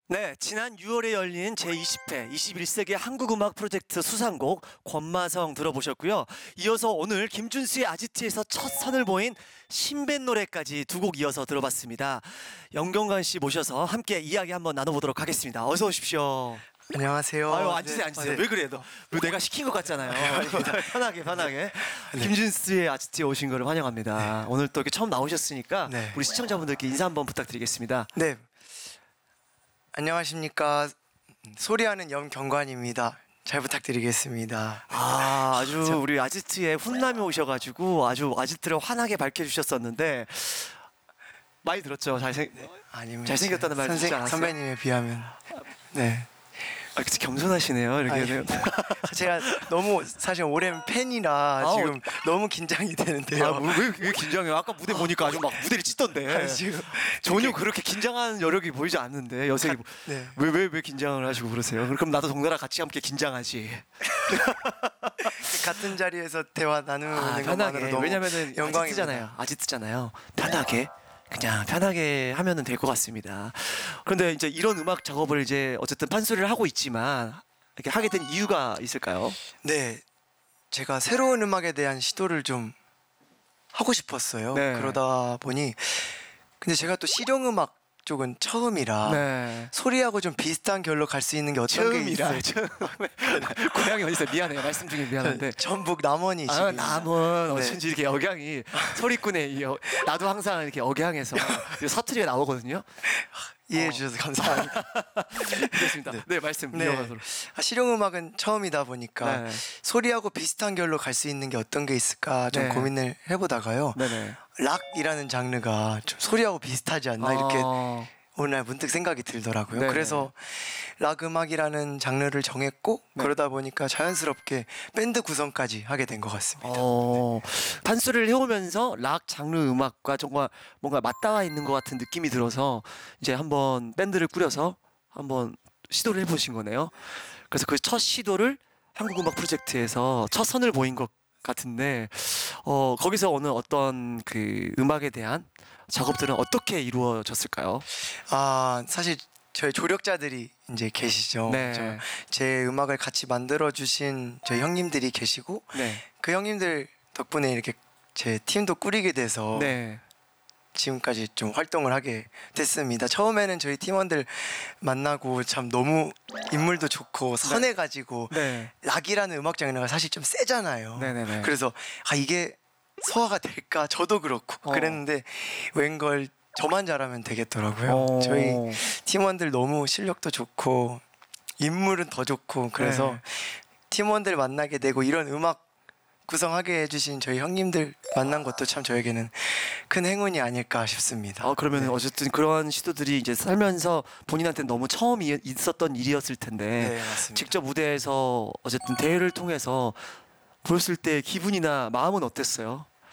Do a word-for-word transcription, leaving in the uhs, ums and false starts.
네, 지난 유월에 열린 제이십 회 이십일 세기 한국음악 프로젝트 수상곡 권마성 들어보셨고요. 이어서 오늘 김준수의 아지트에서 첫 선을 보인 신밴 노래까지 두 곡 이어서 들어봤습니다. 영경관 씨 모셔서 함께 이야기 한번 나눠보도록 하겠습니다. 어서 오십시오. 안녕하세요. 아유, 앉으세요, 네. 앉으세요. 아, 네. 왜 그래요? 너, 왜 내가 시킨 것 같잖아요. 편하게, 편하게. 김준수의 아지트에 오신 거를 환영합니다. 네. 오늘 또 이렇게 처음 나오셨으니까 네. 우리 시청자분들께 인사 한번 부탁드리겠습니다. 네. 안녕하십니까. 소리하는 염경관입니다. 잘 부탁드리겠습니다. 아, 아주 우리 아지트에 훈남이 오셔가지고 아주 아지트를 환하게 밝혀주셨었는데 많이 들었죠? 잘생 네. 아니면 잘생겼다는 말 듣지 않았어요? 선배님에 비하면 네. 아, 그치, 겸손하시네요. 이렇게. 제가 너무 사실 오랜 팬이라 아, 지금 너무 긴장이 되는데요. 아, 뭐, 왜, 왜 긴장해요? 아까 무대 보니까 아주 막 무대를 찢던데. 아, 지금 전혀 그렇게 긴장한 여력이 보이지 않는데 여색이 네. 왜 왜 왜 긴장을 하시고 그러세요? 그럼 나도 동료랑 같이 함께 긴장하지. 같은 자리에서 대화 나누는 아, 것만으로 편하게. 너무 왜냐면은 영광입니다. 아지트잖아요. 아지트잖아요. 편하게. 그냥 편하게 하면은 될 것 같습니다. 그런데 이제 이런 음악 작업을 이제 어쨌든 판소리를 하고 있지만 이렇게 하게 된 이유가 있을까요? 네. 제가 새로운 음악에 대한 시도를 좀 하고 싶었어요. 네. 그러다 보니 근데 제가 또 실용음악 쪽은 처음이라 네. 소리하고 좀 비슷한 결로 갈 수 있는 게 어떤 게 있어요? 처음. 고향이 어디서 미안해요. 말씀 중에 미안한데. 전북 남원이 아, 집입니다. 남은 네. 어쩐지 이렇게 억양이 소리꾼의 이 어, 나도 항상 이렇게 억양에서 사투리가 나오거든요. 이해해 주셔서 감사합니다. 그렇습니다. 네, 네 말씀 네. 이어가도록. 아, 실용음악은 처음이다 보니까 네. 소리하고 비슷한 결로 갈 수 있는 게 어떤 게 있을까 좀 네. 고민을 해보다가요. 네네. 락이라는 장르가 좀 소리하고 비슷하지 않나 이렇게 어, 오늘 문득 생각이 들더라고요. 네네. 그래서 락 음악이라는 장르를 정했고 네. 그러다 보니까 자연스럽게 밴드 구성까지 하게 된 것 같습니다. 어, 판소리를 해오면서 락 장르 음악과 정말 뭔가 맞닿아 있는 것 같은 느낌이 들어서 이제 한번 밴드를 꾸려서 한번 시도를 해보신 거네요. 그래서 그 첫 시도를 한국음악 프로젝트에서 첫 선을 보인 것 같은데 어, 거기서 오늘 어떤 그 음악에 대한 작업들은 어떻게 이루어졌을까요? 아 사실 저희 조력자들이 이제 계시죠. 네. 저- 제 음악을 같이 만들어 주신 저희 형님들이 계시고 네. 그 형님들 덕분에 이렇게 제 팀도 꾸리게 돼서 네. 지금까지 좀 활동을 하게 됐습니다. 처음에는 저희 팀원들 만나고 참 너무 인물도 좋고 선해가지고 네. 락이라는 음악 장르가 사실 좀 세잖아요. 네네네. 그래서 아 이게 소화가 될까 저도 그렇고 어. 그랬는데 웬걸 저만 잘하면 되겠더라고요. 어. 저희 팀원들 너무 실력도 좋고 인물은 더 좋고 그래서 네. 팀원들 만나게 되고 이런 음악 구성하게 해주신 저희 형님들 만난 것도 참 저에게는 큰 행운이 아닐까 싶습니다. 어, 그러면 네. 어쨌든 그런 시도들이 이제 살면서 본인한테 너무 처음 이- 있었던 일이었을 텐데 네, 맞습니다. 직접 무대에서 어쨌든 대회를 통해서 보였을 때 기분이나 마음은 어땠어요?